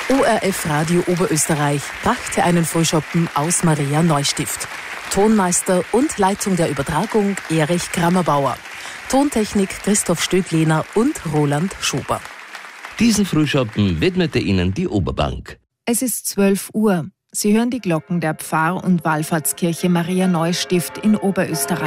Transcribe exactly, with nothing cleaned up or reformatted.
O R F Radio Oberösterreich brachte einen Frühschoppen aus Maria Neustift. Tonmeister und Leitung der Übertragung Erich Grammerbauer. Tontechnik Christoph Stöglehner und Roland Schober. Diesen Frühschoppen widmete Ihnen die Oberbank. Es ist zwölf Uhr. Sie hören die Glocken der Pfarr- und Wallfahrtskirche Maria Neustift in Oberösterreich.